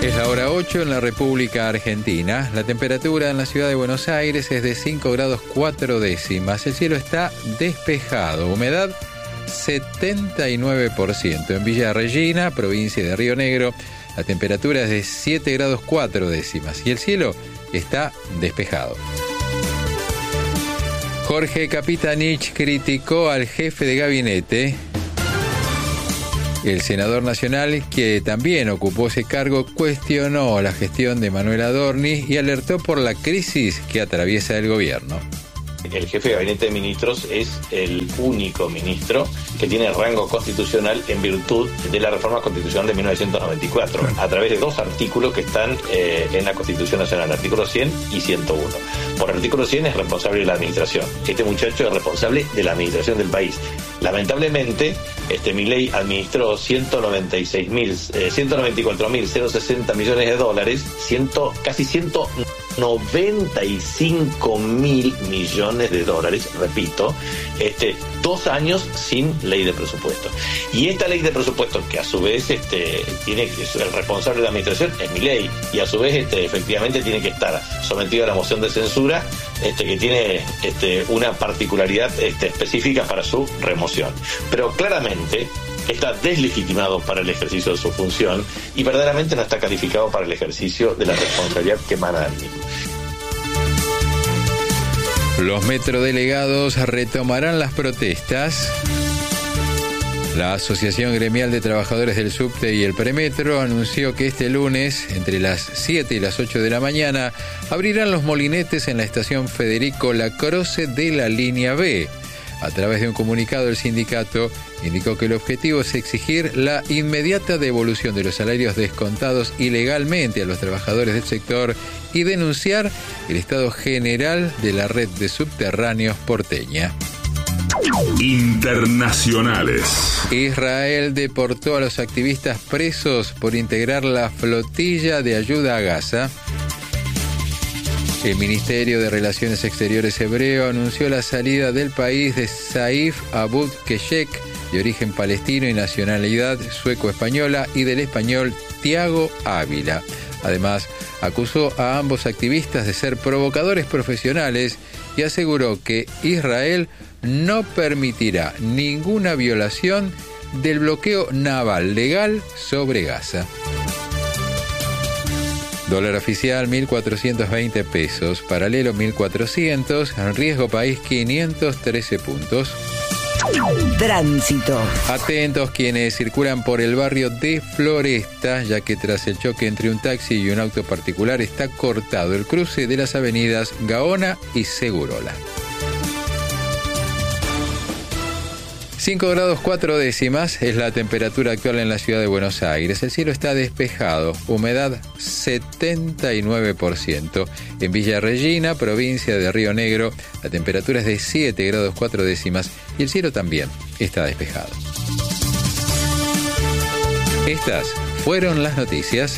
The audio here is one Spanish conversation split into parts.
Es la hora 8 en la República Argentina. La temperatura en la ciudad de Buenos Aires es de 5 grados 4 décimas. El cielo está despejado. Humedad 79%. En Villa Regina, provincia de Río Negro, la temperatura es de 7 grados 4 décimas y el cielo está despejado. Jorge Capitanich criticó al jefe de gabinete. El senador nacional, que también ocupó ese cargo, cuestionó la gestión de Manuel Adorni y alertó por la crisis que atraviesa el gobierno. El jefe de gabinete de ministros es el único ministro que tiene rango constitucional en virtud de la reforma constitucional de 1994, a través de dos artículos que están en la Constitución Nacional, artículo 100 y 101. Por artículo 100 es responsable de la administración. Este muchacho es responsable de la administración del país. Lamentablemente, Milei administró 194.060 millones de dólares, casi 195 mil millones de dólares, repito, 2 años sin ley de presupuesto. Y esta ley de presupuesto, que a su vez el responsable de la administración es Milei, y a su vez efectivamente tiene que estar sometido a la moción de censura, que tiene una particularidad específica para su remoción. Pero claramente está deslegitimado para el ejercicio de su función y verdaderamente no está calificado para el ejercicio de la responsabilidad que emana del mismo. Los metrodelegados retomarán las protestas. La Asociación Gremial de Trabajadores del Subte y el Premetro anunció que este lunes, entre las 7 y las 8 de la mañana, abrirán los molinetes en la estación Federico Lacroce de la línea B. A través de un comunicado, el sindicato indicó que el objetivo es exigir la inmediata devolución de los salarios descontados ilegalmente a los trabajadores del sector y denunciar el estado general de la red de subterráneos porteña. Internacionales. Israel deportó a los activistas presos por integrar la flotilla de ayuda a Gaza. El Ministerio de Relaciones Exteriores hebreo anunció la salida del país de Saif Abud Keshek, de origen palestino y nacionalidad sueco-española, y del español Tiago Ávila. Además, acusó a ambos activistas de ser provocadores profesionales y aseguró que Israel no permitirá ninguna violación del bloqueo naval legal sobre Gaza. Dólar oficial 1.420 pesos, paralelo 1.400, riesgo país 513 puntos. Tránsito. Atentos quienes circulan por el barrio de Floresta, ya que tras el choque entre un taxi y un auto particular está cortado el cruce de las avenidas Gaona y Segurola. 5 grados 4 décimas es la temperatura actual en la ciudad de Buenos Aires. El cielo está despejado, humedad 79%. En Villa Regina, provincia de Río Negro, la temperatura es de 7 grados 4 décimas y el cielo también está despejado. Estas fueron las noticias.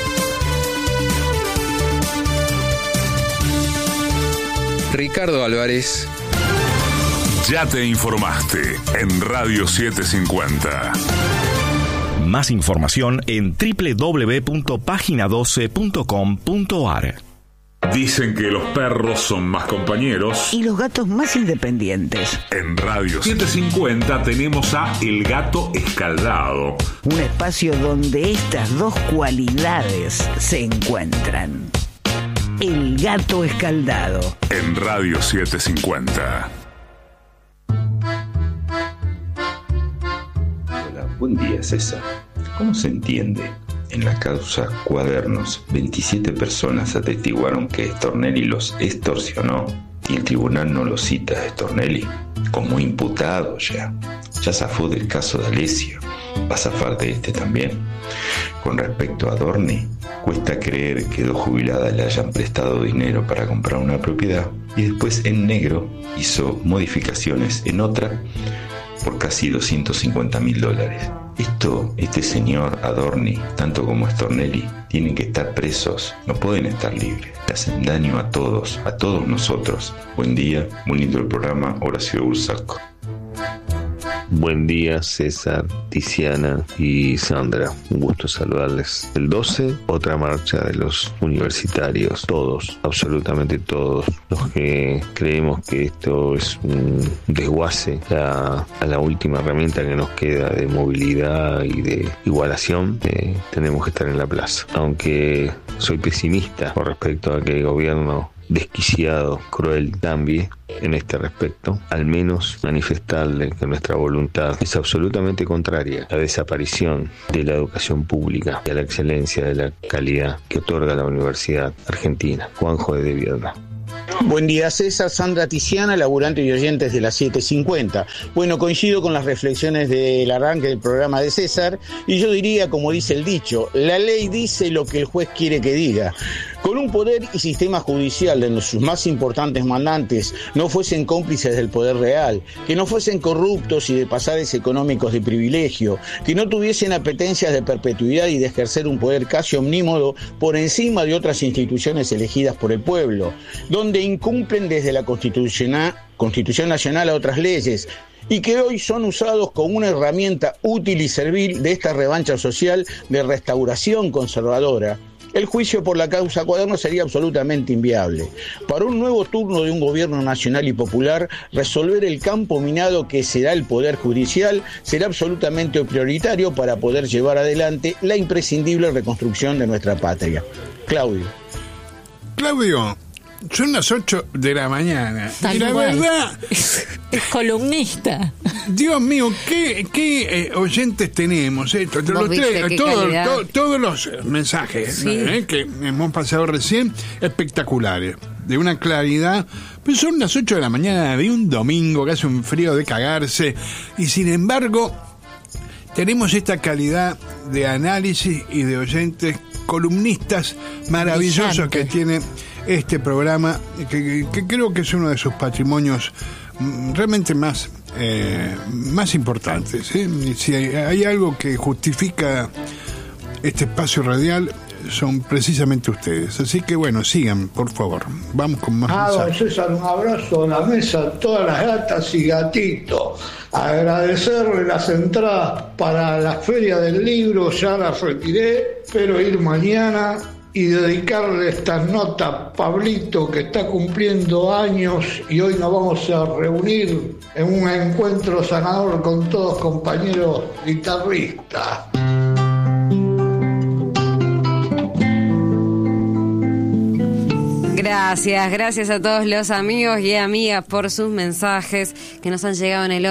Ricardo Álvarez. Ya te informaste en Radio 750. Más información en www.pagina12.com.ar. Dicen que los perros son más compañeros y los gatos más independientes. En Radio 750 tenemos a El Gato Escaldado, un espacio donde estas dos cualidades se encuentran. El Gato Escaldado. En Radio 750. Buen día, César. ¿Cómo se entiende? En la causa Cuadernos, 27 personas atestiguaron que Stornelli los extorsionó y el tribunal no lo cita a Stornelli como imputado ya. Ya zafó del caso de Alessio. ¿Va a zafar de este también? Con respecto a Adorni, cuesta creer que dos jubiladas le hayan prestado dinero para comprar una propiedad y después en negro hizo modificaciones en otra por casi $250.000. Este señor Adorni, tanto como Stornelli, tienen que estar presos, no pueden estar libres. Le hacen daño a todos nosotros. Buen día, muy lindo el programa, Horacio Bursaco. Buen día, César, Tiziana y Sandra. Un gusto saludarles. El 12, otra marcha de los universitarios. Todos, absolutamente todos, los que creemos que esto es un desguace a la última herramienta que nos queda de movilidad y de igualación, tenemos que estar en la plaza. Aunque soy pesimista con respecto a que el gobierno desquiciado, cruel, cambie en este respecto, al menos manifestarle que nuestra voluntad es absolutamente contraria a la desaparición de la educación pública y a la excelencia de la calidad que otorga la Universidad Argentina. Juanjo de Vierna. Buen día, César, Sandra, Tiziana, laburante y oyentes de las 7:50. Bueno, coincido con las reflexiones del arranque del programa de César y yo diría, como dice el dicho, la ley dice lo que el juez quiere que diga. Con un poder y sistema judicial donde sus más importantes mandantes no fuesen cómplices del poder real, que no fuesen corruptos y de pasares económicos de privilegio, que no tuviesen apetencias de perpetuidad y de ejercer un poder casi omnímodo por encima de otras instituciones elegidas por el pueblo, donde incumplen desde la Constitución Nacional a otras leyes, y que hoy son usados como una herramienta útil y servil de esta revancha social de restauración conservadora. El juicio por la causa Cuaderno sería absolutamente inviable. Para un nuevo turno de un gobierno nacional y popular, resolver el campo minado que será el Poder Judicial será absolutamente prioritario para poder llevar adelante la imprescindible reconstrucción de nuestra patria. Claudio, son las 8 de la mañana. Tal y la igual. verdad... Es columnista. Dios mío, qué oyentes tenemos. Todos los mensajes, sí, que hemos pasado recién, espectaculares, de una claridad. Pero son las 8 de la mañana de un domingo que hace un frío de cagarse. Y sin embargo, tenemos esta calidad de análisis y de oyentes columnistas maravillosos que tiene este programa, que creo que es uno de sus patrimonios realmente más importantes, ¿sí? Si hay algo que justifica este espacio radial, son precisamente ustedes. Así que bueno, sigan, por favor. Vamos con más mensajes. Don César, un abrazo a la mesa, a todas las gatas y gatitos. Agradecerle las entradas para la Feria del Libro, ya las retiré, espero ir mañana y dedicarle estas notas a Pablito, que está cumpliendo años y hoy nos vamos a reunir en un encuentro sanador con todos compañeros guitarristas. Gracias a todos los amigos y amigas por sus mensajes que nos han llegado en el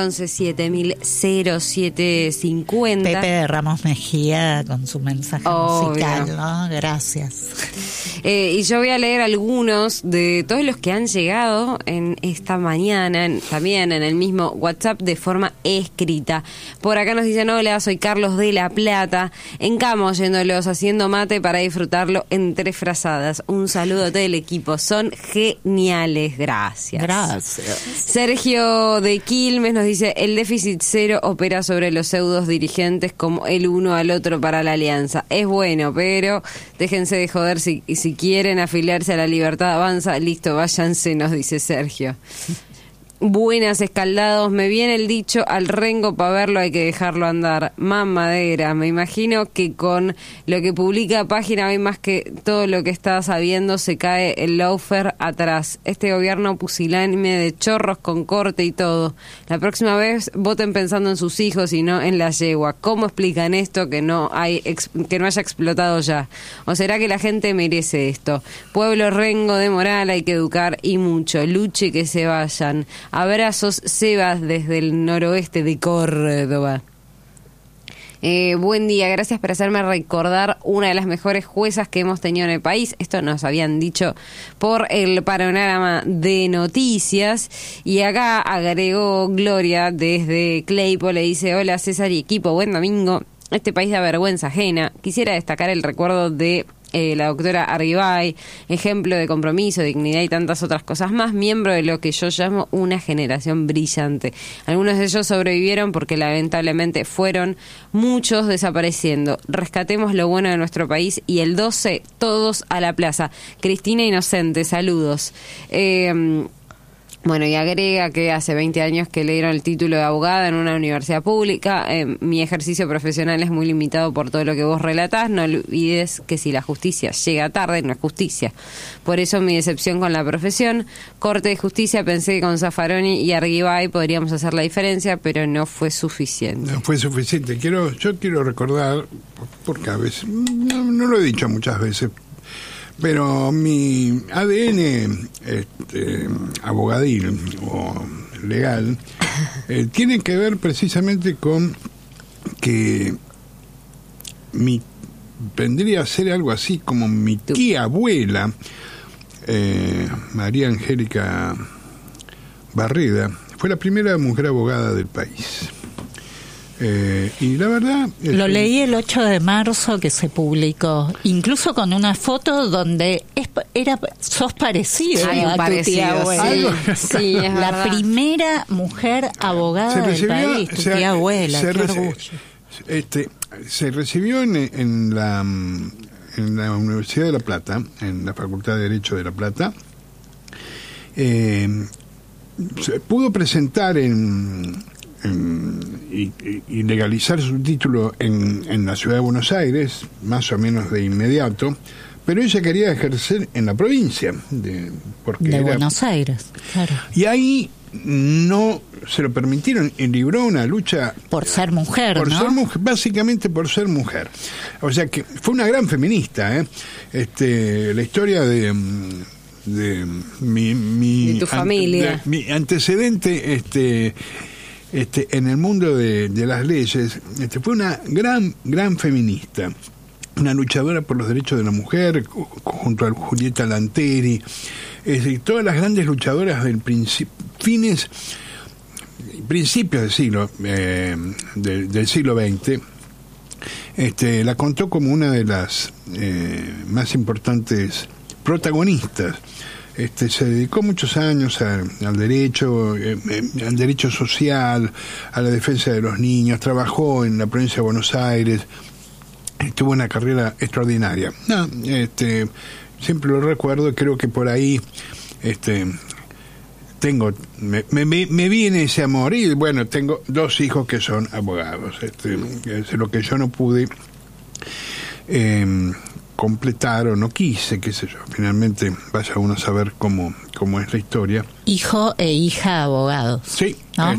11-7000-0750. Pepe Ramos Mejía con su mensaje musical, ¿no? Gracias. Y yo voy a leer algunos de todos los que han llegado en esta mañana, también en el mismo WhatsApp de forma escrita. Por acá nos dicen: hola, soy Carlos de La Plata, en Camo, yéndolos haciendo mate para disfrutarlo en 3 frazadas. Un saludo a todo el equipo, son geniales, gracias. Sergio de Quilmes nos dice: el déficit cero opera sobre los pseudos dirigentes como el uno al otro para la alianza. Es bueno, pero déjense de joder, si quieren afiliarse a la Libertad Avanza, listo, váyanse, nos dice Sergio. Buenas, Escaldados, me viene el dicho: al rengo para verlo hay que dejarlo andar. Mamadera, me imagino que con lo que publica Página hoy, más que todo lo que está sabiendo, se cae el loafer atrás. Este gobierno pusilánime de chorros con corte y todo. La próxima vez voten pensando en sus hijos y no en la yegua. ¿Cómo explican esto que no haya explotado ya? ¿O será que la gente merece esto? Pueblo rengo de moral hay que educar y mucho. Luche que se vayan. Abrazos, Sebas, desde el noroeste de Córdoba. Buen día, gracias por hacerme recordar una de las mejores juezas que hemos tenido en el país. Esto nos habían dicho por el panorama de noticias. Y acá agregó Gloria desde Claypole, le dice: hola César y equipo, buen domingo. Este país da vergüenza ajena. Quisiera destacar el recuerdo de la doctora Arribay, ejemplo de compromiso, dignidad y tantas otras cosas más, miembro de lo que yo llamo una generación brillante. Algunos de ellos sobrevivieron porque lamentablemente fueron muchos desapareciendo. Rescatemos lo bueno de nuestro país y el 12 todos a la plaza. Cristina Inocente, saludos. Bueno, y agrega que hace 20 años que le dieron el título de abogada en una universidad pública. Mi ejercicio profesional es muy limitado por todo lo que vos relatás. No olvides que si la justicia llega tarde, no es justicia. Por eso mi decepción con la profesión. Corte de Justicia, pensé que con Zaffaroni y Argibay podríamos hacer la diferencia, pero no fue suficiente. No fue suficiente. Yo quiero recordar, porque a veces, no lo he dicho muchas veces, pero mi ADN abogadil o legal tiene que ver precisamente con que vendría a ser algo así como mi tía abuela, María Angélica Barreda, fue la primera mujer abogada del país. Y la verdad... Lo leí el 8 de marzo que se publicó, incluso con una foto donde sos parecido a tu tía abuela. Sí, es la verdad. Primera mujer abogada del país, tu tía abuela, qué orgullo. Se recibió en la Universidad de La Plata, en la Facultad de Derecho de La Plata. Se pudo presentar y legalizar su título en la ciudad de Buenos Aires, más o menos de inmediato, pero ella quería ejercer en la provincia de Buenos Aires, claro. Y ahí no se lo permitieron y libró una lucha por ser mujer, básicamente por ser mujer. O sea que fue una gran feminista, la historia de tu familia, mi antecedente en el mundo de las leyes, fue una gran feminista, una luchadora por los derechos de la mujer, junto a Julieta Lanteri, todas las grandes luchadoras del principios del siglo XX, la contó como una de las más importantes protagonistas. Se dedicó muchos años al derecho social, a la defensa de los niños, trabajó en la provincia de Buenos Aires, tuvo una carrera extraordinaria. Siempre lo recuerdo, creo que por ahí me viene ese amor, y bueno, tengo 2 hijos que son abogados, es lo que yo no pude completar o no quise, qué sé yo. Finalmente vaya uno a saber cómo es la historia. Hijo e hija abogados. Sí, ¿no?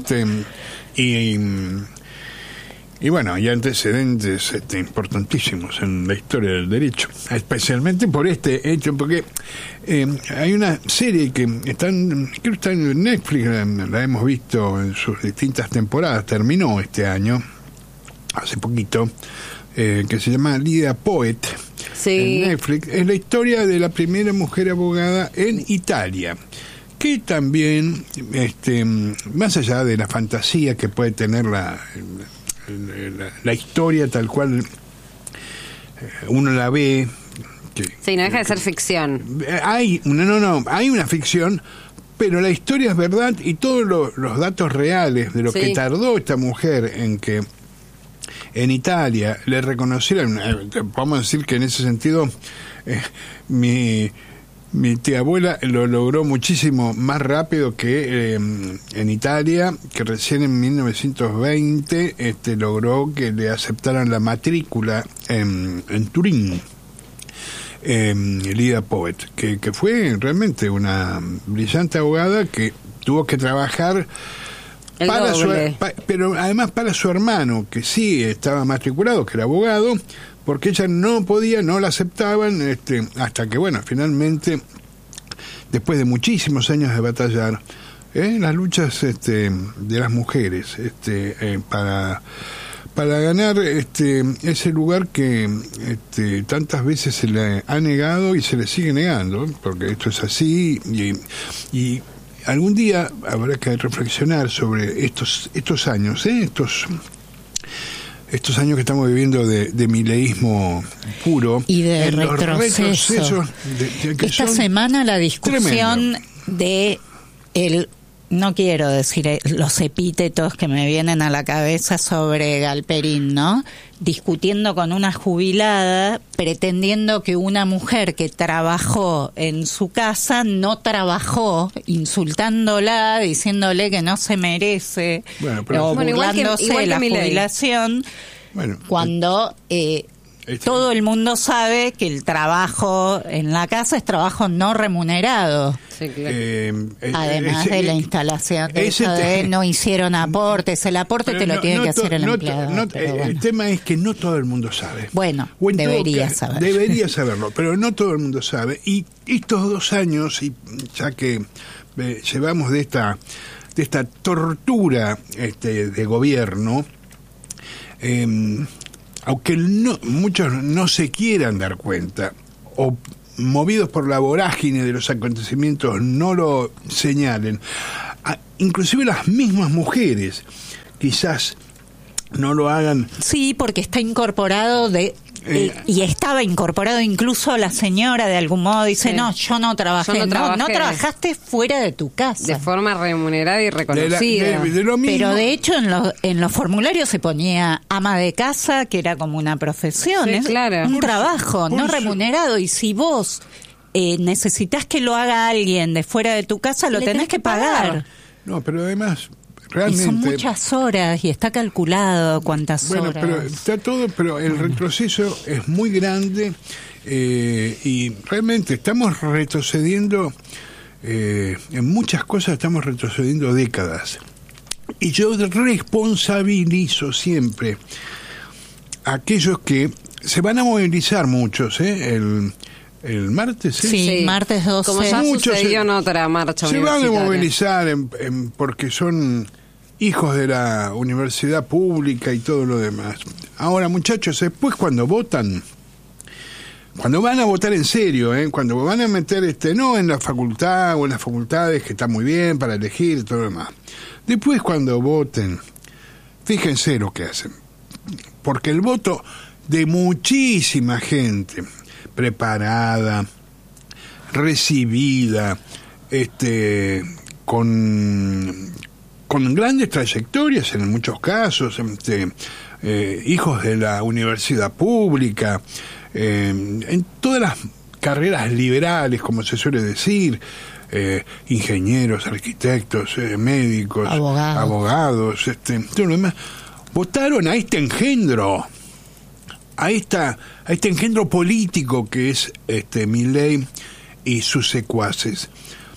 Y bueno, hay antecedentes importantísimos en la historia del derecho, especialmente por este hecho, porque hay una serie que creo que está en Netflix, la hemos visto en sus distintas temporadas, terminó este año, hace poquito, que se llama Lydia Poet. Sí. En Netflix. Es la historia de la primera mujer abogada en Italia, que también, más allá de la fantasía que puede tener la historia tal cual uno la ve, sí, no deja de ser ficción. Hay una ficción, pero la historia es verdad, y todos los datos reales de lo que tardó esta mujer en que en Italia le reconocieran. Vamos a decir que en ese sentido mi tía abuela lo logró muchísimo más rápido que en Italia, que recién en 1920 logró que le aceptaran la matrícula en Turín. Lydia Poet, que fue realmente una brillante abogada que tuvo que trabajar pero además para su hermano, que sí estaba matriculado, que era abogado, porque ella no la aceptaban, hasta que, bueno, finalmente, después de muchísimos años de batallar, las luchas de las mujeres, para ganar ese lugar que tantas veces se le ha negado y se le sigue negando, porque esto es así, y algún día habrá que reflexionar sobre estos años, estos años que estamos viviendo de mileísmo puro y de retrocesos. Esta semana la discusión de el no quiero decir los epítetos que me vienen a la cabeza sobre Galperín, ¿no? Discutiendo con una jubilada, pretendiendo que una mujer que trabajó en su casa no trabajó, insultándola, diciéndole que no se merece, o burlándose de la jubilación, cuando... todo el mundo sabe que el trabajo en la casa es trabajo no remunerado. Sí, claro. Además de la instalación de no hicieron aportes. El aporte te lo tiene que hacer el empleado. El tema es que no todo el mundo sabe. Bueno, debería saber. Debería saberlo, pero no todo el mundo sabe. Y estos 2 años, y ya que llevamos de esta tortura de gobierno, aunque muchos no se quieran dar cuenta, o movidos por la vorágine de los acontecimientos no lo señalen, inclusive las mismas mujeres quizás no lo hagan. Sí, porque está incorporado y estaba incorporado incluso la señora de algún modo, dice, no, yo no trabajé. No trabajaste fuera de tu casa. De forma remunerada y reconocida. De lo mismo. Pero de hecho en los formularios se ponía ama de casa, que era como una profesión, sí, claro. Un trabajo no remunerado, y si vos necesitas que lo haga alguien de fuera de tu casa, lo tenés que pagar. No, pero además... Realmente, y son muchas horas y está calculado cuántas horas. Pero está todo, pero el retroceso es muy grande y realmente estamos retrocediendo en muchas cosas, estamos retrocediendo décadas. Y yo responsabilizo siempre a aquellos que se van a movilizar muchos, el martes, sí, martes 12. Como ya sucedió en otra marcha se van a movilizar porque son hijos de la universidad pública y todo lo demás. Ahora, muchachos, después cuando votan, cuando van a votar en serio, cuando van a meter no en la facultad o en las facultades, que está muy bien para elegir y todo lo demás, después cuando voten, fíjense lo que hacen, porque el voto de muchísima gente preparada, recibida, con grandes trayectorias en muchos casos, hijos de la universidad pública, en todas las carreras liberales, como se suele decir, ingenieros, arquitectos, médicos, abogados, todo lo demás, votaron a este engendro, a este engendro político que es Milei y sus secuaces.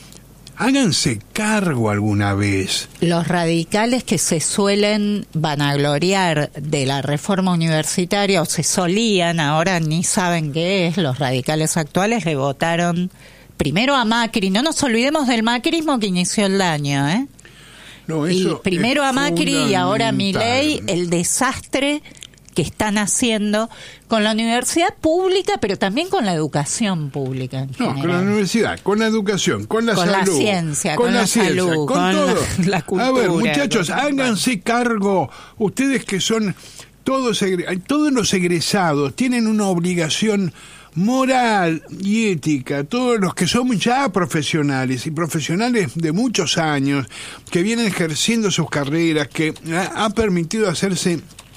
Háganse cargo alguna vez. Los radicales que se suelen vanagloriar de la reforma universitaria, o se solían, ahora ni saben qué es, los radicales actuales le votaron primero a Macri. No nos olvidemos del macrismo que inició el daño, No, eso y primero a Macri y ahora a Milei, el desastre que están haciendo con la universidad pública, pero también con la educación pública en general. Con la universidad, con la educación, con la salud, la ciencia, con la salud, con todo. La cultura. A ver, muchachos, háganse cargo. Ustedes que son todos los egresados tienen una obligación moral y ética, todos los que son ya profesionales y profesionales de muchos años, que vienen ejerciendo sus carreras, que ha permitido hacerse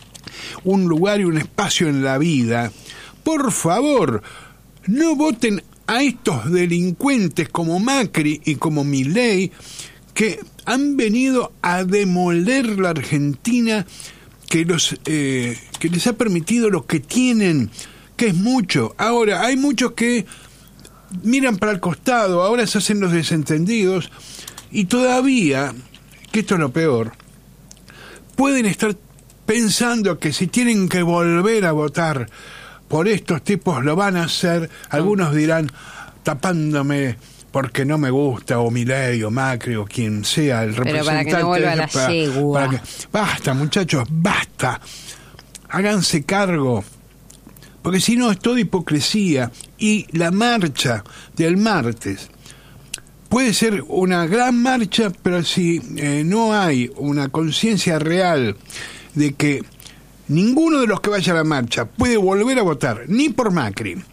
un lugar y un espacio en la vida, por favor, no voten a estos delincuentes como Macri y como Milei, que han venido a demoler la Argentina, que les ha permitido lo que tienen, que es mucho. Ahora, hay muchos que miran para el costado, ahora se hacen los desentendidos, y todavía, que esto es lo peor, pueden estar pensando que si tienen que volver a votar por estos tipos lo van a hacer. Algunos dirán, tapándome porque no me gusta, o Milei, o Macri, o quien sea el representante. Pero para que no vuelva la yegua. Basta, muchachos, basta. Háganse cargo. Porque si no es toda hipocresía. Y la marcha del martes puede ser una gran marcha, pero si no hay una conciencia real de que ninguno de los que vaya a la marcha puede volver a votar ni por Macri,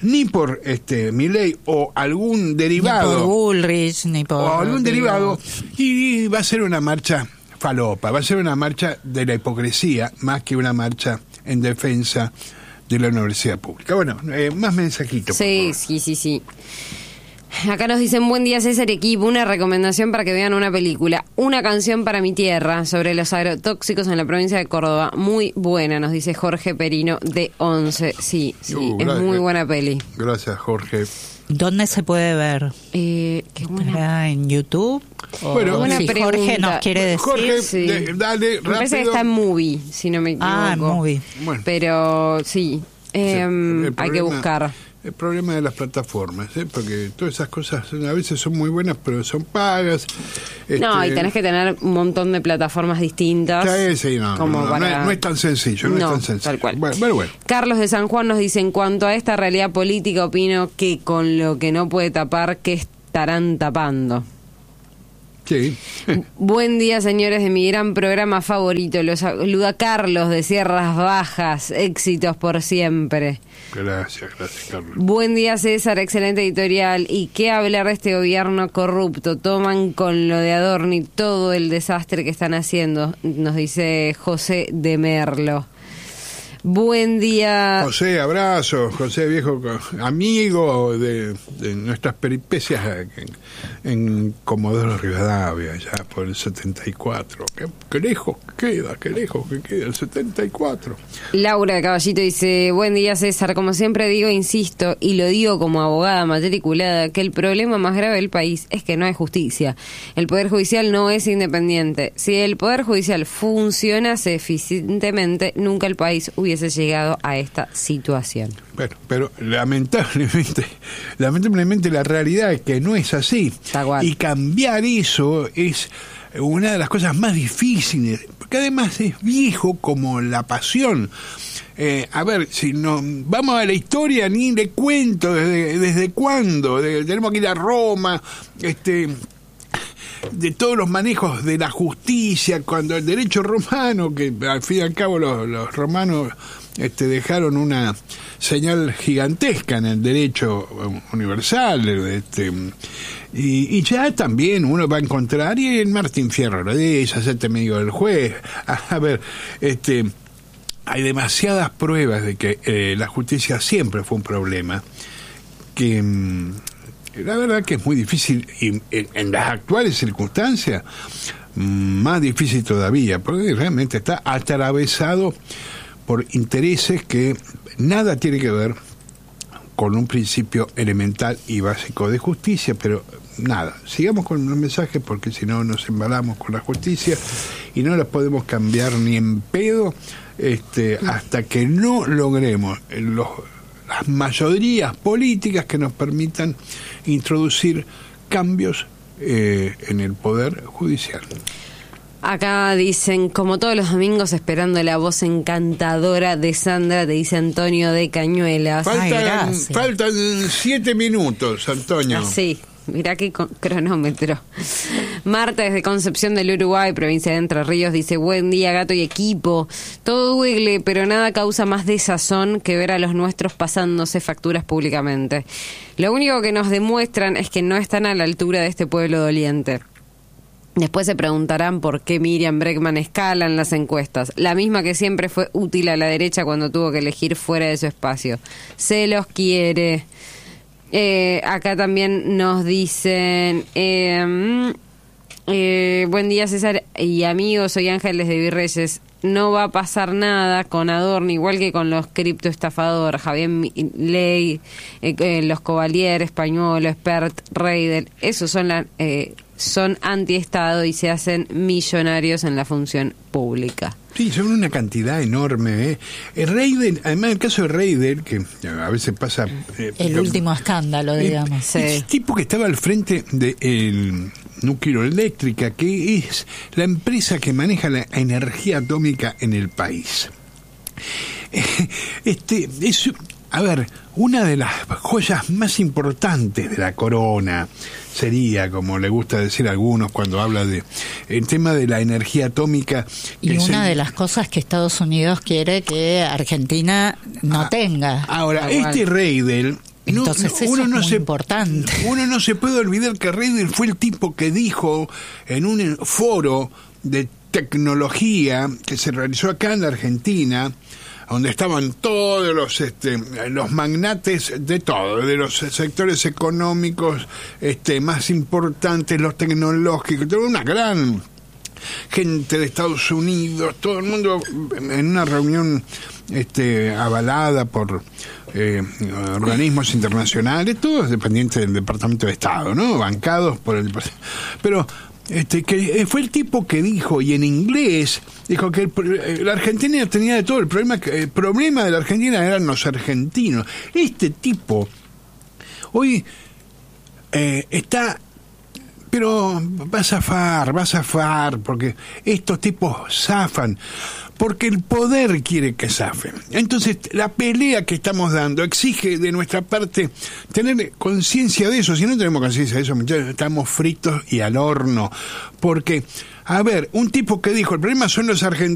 ni por Milei o algún derivado. Ni por Bullrich, ni por... O algún derivado. Y va a ser una marcha falopa, va a ser una marcha de la hipocresía, más que una marcha en defensa de la universidad pública. Bueno, más mensajitos. Sí. Acá nos dicen, buen día César y equipo, una recomendación para que vean una película, Una canción para mi tierra, sobre los agrotóxicos en la provincia de Córdoba, muy buena, nos dice Jorge Perino de 11. Sí, es muy buena peli. Gracias, Jorge. ¿Dónde se puede ver? Qué buena. ¿En YouTube? Bueno, buena si pregunta. Jorge nos quiere decir. Jorge, Sí. Dale, rápido. Me parece que está en Movie, si no me equivoco. En Movie. Bueno. Pero sí, hay que buscar. El problema de las plataformas, porque todas esas cosas a veces son muy buenas, pero son pagas. No, y tenés que tener un montón de plataformas distintas. Sí, no es tan sencillo. No es tan sencillo. Tal cual. Bueno. Carlos de San Juan nos dice, en cuanto a esta realidad política, opino que con lo que no puede tapar, ¿qué estarán tapando? Sí. Buen día, señores, de mi gran programa favorito. Los saluda Carlos de Sierras Bajas. Éxitos por siempre. Gracias, Carlos. Buen día, César. Excelente editorial. ¿Y qué hablar de este gobierno corrupto? Toman con lo de Adorni todo el desastre que están haciendo, nos dice José de Merlo. Buen día. José, abrazo. José, viejo amigo de nuestras peripecias en Comodoro Rivadavia, ya por el 74. Qué lejos queda el 74. Laura de Caballito dice, buen día César, como siempre digo, insisto, y lo digo como abogada matriculada, que el problema más grave del país es que no hay justicia. El Poder Judicial no es independiente. Si el Poder Judicial funcionase eficientemente, nunca el país hubiese llegado a esta situación. Bueno, pero lamentablemente la realidad es que no es así. Y cambiar eso es una de las cosas más difíciles, porque además es viejo como la pasión. A ver, si no vamos a la historia, ni le cuento desde cuándo, tenemos que ir a Roma, de todos los manejos de la justicia, cuando el derecho romano, que al fin y al cabo los romanos dejaron una señal gigantesca en el derecho universal, y ya también uno va a encontrar, y el Martín Fierro lo dice, hacerte amigo del juez. A ver, hay demasiadas pruebas de que la justicia siempre fue un problema, que la verdad que es muy difícil, y en las actuales circunstancias más difícil todavía, porque realmente está atravesado por intereses que nada tiene que ver con un principio elemental y básico de justicia. Pero nada, sigamos con los mensajes, porque si no nos embalamos con la justicia y no la podemos cambiar ni en pedo hasta que no logremos las mayorías políticas que nos permitan introducir cambios en el Poder Judicial. Acá dicen, como todos los domingos, esperando la voz encantadora de Sandra, te dice Antonio de Cañuelas. Faltan 7 minutos, Antonio. Sí, mirá qué cronómetro. Marta desde Concepción del Uruguay, provincia de Entre Ríos, dice, buen día gato y equipo. Todo duele, pero nada causa más desazón que ver a los nuestros pasándose facturas públicamente. Lo único que nos demuestran es que no están a la altura de este pueblo doliente. Después se preguntarán por qué Miriam Bregman escala en las encuestas, la misma que siempre fue útil a la derecha cuando tuvo que elegir fuera de su espacio. Se los quiere. Acá también nos dicen, buen día César y amigos, soy Ángeles de Virreyes. No va a pasar nada con Adorni, igual que con los criptoestafadores, Javier Milei, los Cavalier, Español, Espert, Reidel. Esos son antiestado y se hacen millonarios en la función pública. Sí, son una cantidad enorme. Reidel, además el caso de Reidel, que a veces pasa... el último escándalo, digamos. Sí. El tipo que estaba al frente del Núcleo Eléctrica, que es la empresa que maneja la energía atómica en el país. Es, a ver, una de las joyas más importantes de la corona sería, como le gusta decir a algunos cuando habla de el tema de la energía atómica. Y una de las cosas que Estados Unidos quiere que Argentina no tenga. Ahora, Reidel Entonces eso es muy importante. Uno no se puede olvidar que Reidel fue el tipo que dijo en un foro de tecnología que se realizó acá en la Argentina, donde estaban todos los magnates de todo, de los sectores económicos más importantes, los tecnológicos, toda una gran gente de Estados Unidos, todo el mundo en una reunión avalada por organismos internacionales, todos dependientes del Departamento de Estado, ¿no? Bancados por el Departamento. Pero que fue el tipo que dijo, y en inglés, dijo que la Argentina tenía de todo. El problema de la Argentina eran los argentinos. Este tipo hoy está, pero va a zafar, porque estos tipos zafan, porque el poder quiere que zafen. Entonces, la pelea que estamos dando exige de nuestra parte tener conciencia de eso. Si no tenemos conciencia de eso, muchachos, estamos fritos y al horno. Porque, a ver, un tipo que dijo, el problema son los argentinos,